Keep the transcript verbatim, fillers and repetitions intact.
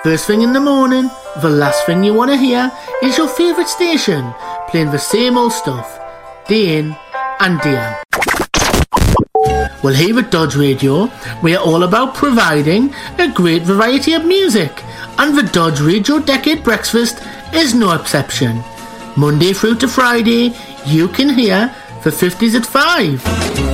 First thing in the morning, the last thing you want to hear is your favourite station playing the same old stuff, day in and day out. Well, here at Dodge Radio, we are all about providing a great variety of music, and the Dodge Radio Decade Breakfast is no exception. Monday through to Friday, you can hear the fifties at five.